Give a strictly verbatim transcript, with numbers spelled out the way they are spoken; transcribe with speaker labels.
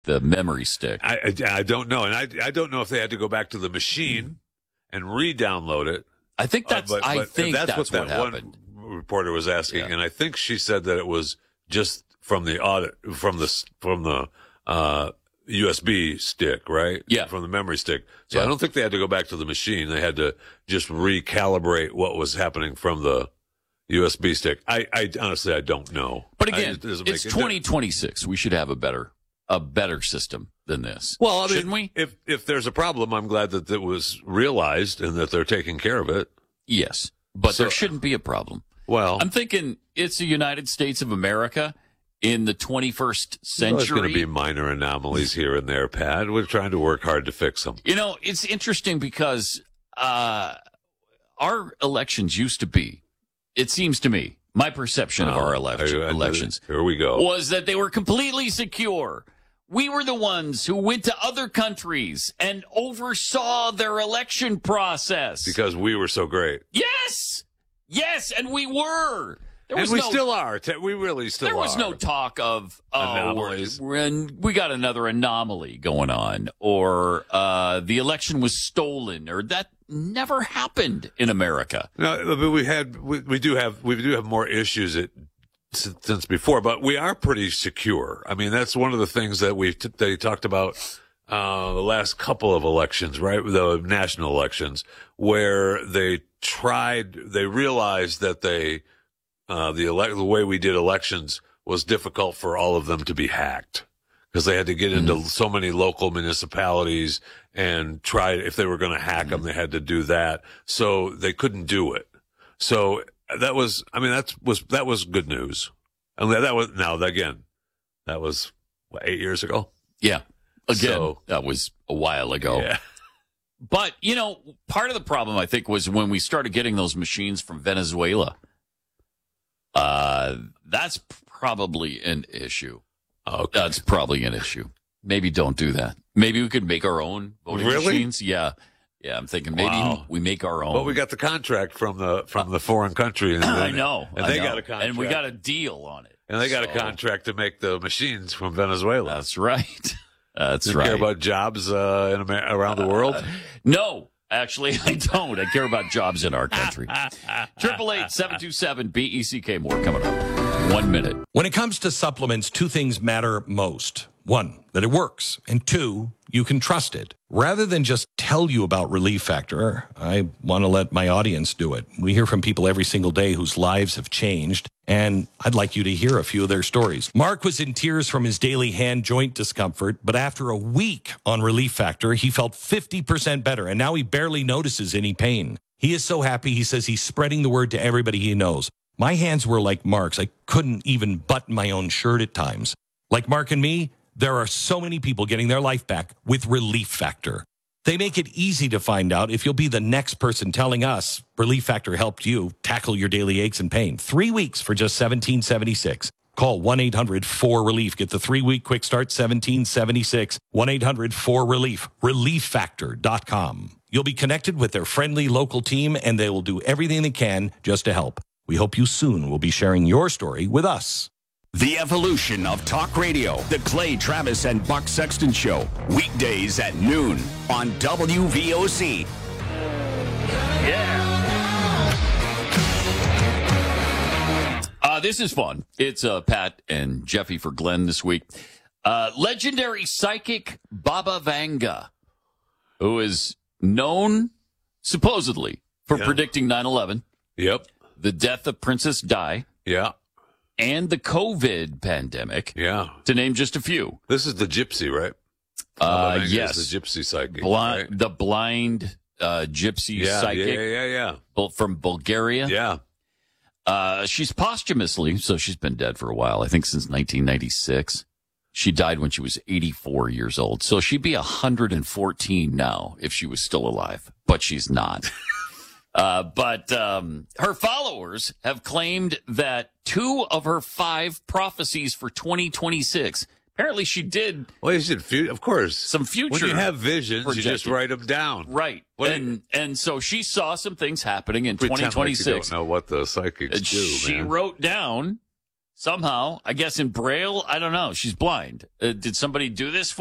Speaker 1: the memory stick.
Speaker 2: I, I, I don't know. And I, I don't know if they had to go back to the machine and re-download it.
Speaker 1: I think that's, uh, but, I but think that's, that's what, what that
Speaker 2: happened. One reporter was asking.
Speaker 1: Yeah.
Speaker 2: And I think she said that it was just from the audit, from the, from the, uh, U S B stick, right?
Speaker 1: Yeah.
Speaker 2: From the memory stick. So
Speaker 1: yeah.
Speaker 2: I don't think they had to go back to the machine. They had to just recalibrate what was happening from the U S B stick. I, I honestly, I don't know.
Speaker 1: But again,
Speaker 2: I, it
Speaker 1: it's twenty twenty-six. We should have a better, a better system than this.
Speaker 2: Well, I mean,
Speaker 1: shouldn't we?
Speaker 2: If, if there's a problem, I'm glad that it was realized and that they're taking care of it.
Speaker 1: Yes. But
Speaker 2: So-
Speaker 1: there shouldn't be a problem.
Speaker 2: Well,
Speaker 1: I'm thinking it's the United States of America in the twenty-first century.
Speaker 2: there's going to be minor anomalies here and there, Pat. We're trying to work hard to fix them.
Speaker 1: You know, it's interesting because uh, our elections used to be, it seems to me, my perception of our election,
Speaker 2: I- I-
Speaker 1: elections
Speaker 2: Here we go.
Speaker 1: was that they were completely secure. We were the ones who went to other countries and oversaw their election process.
Speaker 2: Because we were so great.
Speaker 1: Yes! Yes, and we were. There
Speaker 2: And
Speaker 1: was
Speaker 2: we
Speaker 1: no,
Speaker 2: still are. Te- We really still are.
Speaker 1: There was no talk of, oh,
Speaker 2: Anomalies.
Speaker 1: we're in, we got another anomaly going on, or uh, the election was stolen, or that never happened in America.
Speaker 2: No, but we had, we, we do have, we do have more issues at, since since before, but we are pretty secure. I mean, that's one of the things that we t- they talked about uh, the last couple of elections, right? The national elections, where they tried, they realized that they, uh, the ele- the way we did elections was difficult for all of them to be hacked because they had to get into mm. so many local municipalities and try, if they were going to hack mm. them, they had to do that. So they couldn't do it. So that was, I mean, that was, that was good news. And that was, now again, that was what, eight years ago.
Speaker 1: Yeah. Again,
Speaker 2: So-
Speaker 1: that was a while ago.
Speaker 2: Yeah.
Speaker 1: But, you know, part of the problem, I think, was when we started getting those machines from Venezuela. Uh, that's probably an issue.
Speaker 2: Okay.
Speaker 1: That's probably an issue. Maybe don't do that. Maybe we could make our own voting
Speaker 2: Really?
Speaker 1: machines. Yeah. Yeah, I'm thinking maybe
Speaker 2: Wow.
Speaker 1: we make our own.
Speaker 2: Well, we got the contract from the, from the foreign country. And
Speaker 1: I know.
Speaker 2: And
Speaker 1: I
Speaker 2: they
Speaker 1: know.
Speaker 2: got a contract.
Speaker 1: And we got a deal on it.
Speaker 2: And they got
Speaker 1: So,
Speaker 2: a contract to make the machines from Venezuela.
Speaker 1: That's right. That's
Speaker 2: Do you
Speaker 1: right.
Speaker 2: care about jobs uh, in Amer- around the world?
Speaker 1: Uh, no, actually, I don't. I care about jobs in our country. Triple eight seven two seven B E C K. More coming up. One minute.
Speaker 3: When it comes to supplements, two things matter most. One, that it works. And two, you can trust it. Rather than just tell you about Relief Factor, I want to let my audience do it. We hear from people every single day whose lives have changed, and I'd like you to hear a few of their stories. Mark was in tears from his daily hand joint discomfort, but after a week on Relief Factor, he felt fifty percent better, and now he barely notices any pain. He is so happy, he says he's spreading the word to everybody he knows. My hands were like Mark's. I couldn't even button my own shirt at times. Like Mark and me, there are so many people getting their life back with Relief Factor. They make it easy to find out if you'll be the next person telling us Relief Factor helped you tackle your daily aches and pain. Three weeks for just seventeen seventy-six. Call one eight hundred four relief. Get the three-week quick start, seventeen seventy-six. one eight hundred four relief. relief factor dot com. You'll be connected with their friendly local team, and they will do everything they can just to help. We hope you soon will be sharing your story with us.
Speaker 4: The evolution of talk radio. The Clay Travis and Buck Sexton Show. Weekdays at noon on W V O C.
Speaker 1: Uh, this is fun. It's uh, Pat and Jeffy for Glenn this week. Uh, legendary psychic Baba Vanga, who is known supposedly for
Speaker 2: Yeah.
Speaker 1: predicting nine eleven,
Speaker 2: Yep.
Speaker 1: the death of Princess Di,
Speaker 2: Yeah.
Speaker 1: and the COVID pandemic,
Speaker 2: Yeah.
Speaker 1: to name just a few.
Speaker 2: This is the gypsy, right?
Speaker 1: Uh,
Speaker 2: Vanga is
Speaker 1: yes.
Speaker 2: The gypsy psychic.
Speaker 1: Bli-
Speaker 2: right?
Speaker 1: The blind uh, gypsy
Speaker 2: Yeah,
Speaker 1: psychic
Speaker 2: yeah, yeah, yeah.
Speaker 1: bul- from Bulgaria.
Speaker 2: Yeah.
Speaker 1: Uh, she's posthumously, so she's been dead for a while, I think since nineteen ninety-six. She died when she was eighty-four years old. So she'd be one hundred fourteen now if she was still alive, but she's not. uh, but um, her followers have claimed that two of her five prophecies for twenty twenty-six, apparently she did
Speaker 2: Well, you should, fu- of course.
Speaker 1: some future.
Speaker 2: When you have visions, you just
Speaker 1: projecting.
Speaker 2: write them down.
Speaker 1: Right.
Speaker 2: What-
Speaker 1: and and so she saw some things happening in
Speaker 2: Pretend
Speaker 1: twenty twenty-six.
Speaker 2: Like you don't know what the psychics
Speaker 1: And
Speaker 2: do,
Speaker 1: she
Speaker 2: man.
Speaker 1: wrote down Somehow, I guess in Braille, I don't know. She's blind. Uh, did somebody do this for